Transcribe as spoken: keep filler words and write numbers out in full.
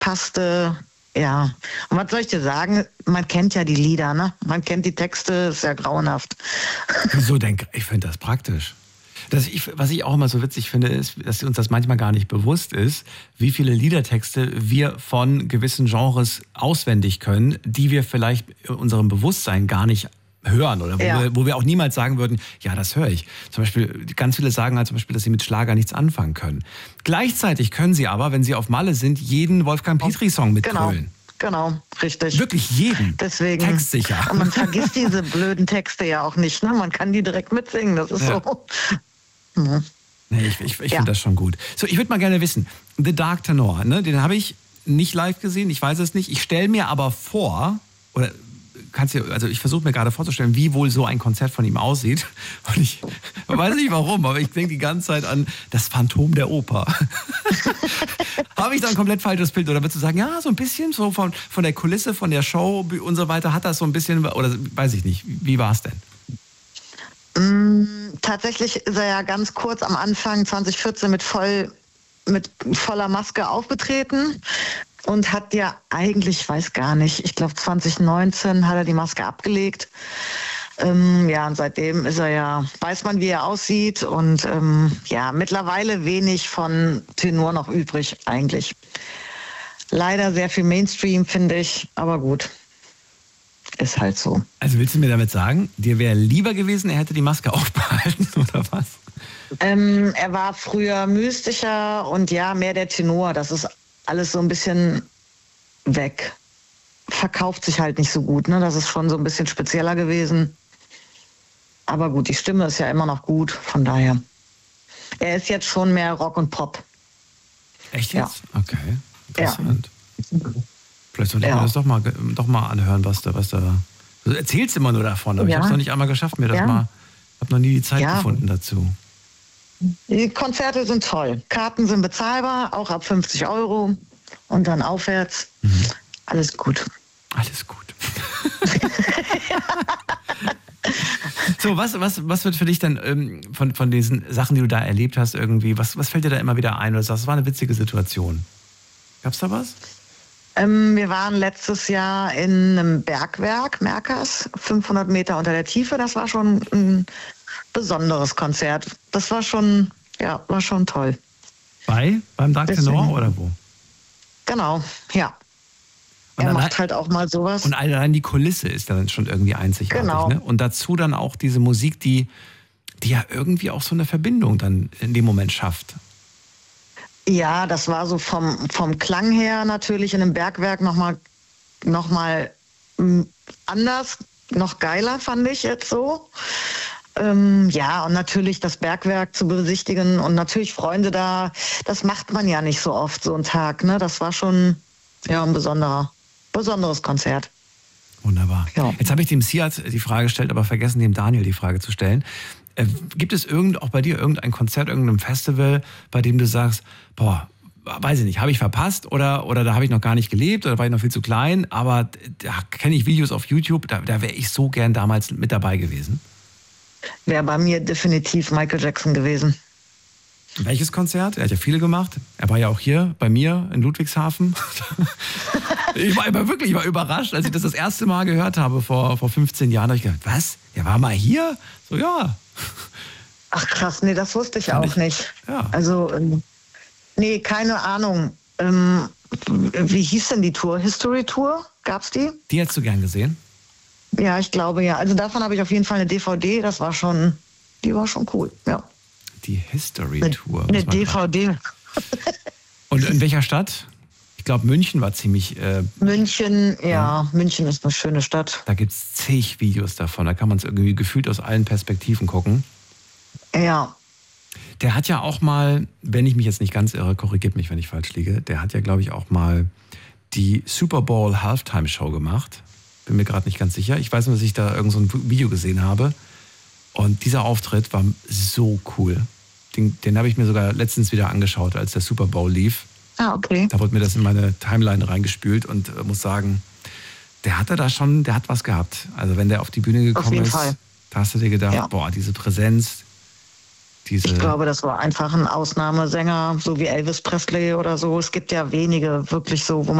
passte. Ja, und was soll ich dir sagen? Man kennt ja die Lieder, ne? Man kennt die Texte, ist ja grauenhaft. Wieso denn? Ich finde das praktisch. Das ich, was ich auch immer so witzig finde, ist, dass uns das manchmal gar nicht bewusst ist, wie viele Liedertexte wir von gewissen Genres auswendig können, die wir vielleicht in unserem Bewusstsein gar nicht hören oder wo, Ja. wir, wo wir auch niemals sagen würden, ja, das höre ich. Zum Beispiel, ganz viele sagen halt zum Beispiel, dass sie mit Schlager nichts anfangen können. Gleichzeitig können sie aber, wenn sie auf Malle sind, jeden Wolfgang Petri-Song mitgrölen. Genau, genau, richtig. Wirklich jeden. Deswegen. Textsicher. Und man vergisst diese blöden Texte ja auch nicht, ne? Man kann die direkt mitsingen, das ist Ja. so. Mhm. Nee, ich ich, ich Ja. finde das schon gut. So, ich würde mal gerne wissen, The Dark Tenor, ne, den habe ich nicht live gesehen, ich weiß es nicht. Ich stelle mir aber vor, oder kannst du, also ich versuche mir gerade vorzustellen, wie wohl so ein Konzert von ihm aussieht. Und ich weiß nicht warum, aber ich denke die ganze Zeit an das Phantom der Oper. Habe ich da ein komplett falsches Bild? Oder würdest du sagen, ja, so ein bisschen so von, von der Kulisse, von der Show und so weiter, hat das so ein bisschen, oder weiß ich nicht, wie war es denn? Mm, tatsächlich ist er ja ganz kurz am Anfang zwanzig vierzehn mit voll mit voller Maske aufgetreten und hat ja eigentlich, ich weiß gar nicht, ich glaube zwanzig neunzehn hat er die Maske abgelegt. Ähm, ja, und seitdem ist er ja, weiß man, wie er aussieht und ähm, ja, mittlerweile wenig von Tenor noch übrig eigentlich. Leider sehr viel Mainstream, finde ich, aber gut. Ist halt so. Also willst du mir damit sagen, dir wäre lieber gewesen, er hätte die Maske aufbehalten, oder was? Ähm, er war früher mystischer und ja, mehr der Tenor. Das ist alles so ein bisschen weg. Verkauft sich halt nicht so gut, ne? Das ist schon so ein bisschen spezieller gewesen. Aber gut, die Stimme ist ja immer noch gut, von daher. Er ist jetzt schon mehr Rock und Pop. Echt jetzt? Ja. Okay, interessant. Ja. Vielleicht sollte ich Ja. mir das doch mal, doch mal anhören, was da, was da. Du erzählst immer nur davon, aber Ja. ich habe es noch nicht einmal geschafft, mir das Ja. mal. Ich habe noch nie die Zeit Ja. gefunden dazu. Die Konzerte sind toll. Karten sind bezahlbar, auch ab fünfzig Euro und dann aufwärts. Mhm. Alles gut. Alles gut. So, was, was, was wird für dich denn ähm, von, von diesen Sachen, die du da erlebt hast, irgendwie, was, was fällt dir da immer wieder ein? Oder sagst, das war eine witzige Situation. Gab's da was? Ähm, wir waren letztes Jahr in einem Bergwerk, Merkers, fünfhundert Meter unter der Tiefe. Das war schon ein besonderes Konzert. Das war schon, ja, war schon toll. Bei? Beim Dark Deswegen. Tenor oder wo? Genau, ja. Und Er dann macht halt auch mal sowas. Und allein die Kulisse ist dann schon irgendwie einzigartig. Genau. Ne? Und dazu dann auch diese Musik, die, die ja irgendwie auch so eine Verbindung dann in dem Moment schafft. Ja, das war so vom, vom Klang her natürlich in einem Bergwerk nochmal noch mal, m, anders, noch geiler fand ich jetzt so. Ähm, ja, und natürlich das Bergwerk zu besichtigen und natürlich Freunde da, das macht man ja nicht so oft, so einen Tag. Ne? Das war schon ja, ein besonderer, besonderes Konzert. Wunderbar. Ja. Jetzt habe ich dem Siad die Frage gestellt, aber vergessen, dem Daniel die Frage zu stellen. Äh, gibt es irgend, auch bei dir irgendein Konzert, irgendein Festival, bei dem du sagst, boah, weiß ich nicht, habe ich verpasst oder, oder da habe ich noch gar nicht gelebt oder war ich noch viel zu klein, aber da kenne ich Videos auf YouTube, da, da wäre ich so gern damals mit dabei gewesen. Wäre bei mir definitiv Michael Jackson gewesen. Welches Konzert? Er hat ja viele gemacht. Er war ja auch hier bei mir in Ludwigshafen. Ich war aber wirklich, ich war überrascht, als ich das das erste Mal gehört habe vor, vor fünfzehn Jahren. Da habe ich gedacht, was? Der war mal hier? So, ja. Ach krass, nee, das wusste ich Fand auch ich- nicht. Ja. Also, ähm, nee, keine Ahnung. Ähm, wie hieß denn die Tour? History Tour? Gab's die? Die hättest du gern gesehen? Ja, ich glaube ja. Also davon habe ich auf jeden Fall eine D V D. Das war schon, die war schon cool. Ja. Die History Eine, Tour. eine muss man D sagen. V D. Und in welcher Stadt? Ich glaube, München war ziemlich. Äh, München, ja, München ist eine schöne Stadt. da gibt es zig Videos davon. Da kann man es irgendwie gefühlt aus allen Perspektiven gucken. Ja. Der hat ja auch mal, wenn ich mich jetzt nicht ganz irre, korrigiert mich, wenn ich falsch liege, der hat ja, glaube ich, auch mal die Super Bowl Halftime Show gemacht. Bin mir gerade nicht ganz sicher. Ich weiß nur, dass ich da irgend so ein Video gesehen habe. Und dieser Auftritt war so cool. Den, den habe ich mir sogar letztens wieder angeschaut, als der Super Bowl lief. Ah, okay. Da wurde mir das in meine Timeline reingespült und äh, muss sagen, der hatte da schon, der hat was gehabt. Also wenn der auf die Bühne gekommen jeden ist, Fall. da hast du dir gedacht, Ja. boah, diese Präsenz, diese... Ich glaube, das war einfach ein Ausnahmesänger, so wie Elvis Presley oder so. Es gibt ja wenige wirklich so, wo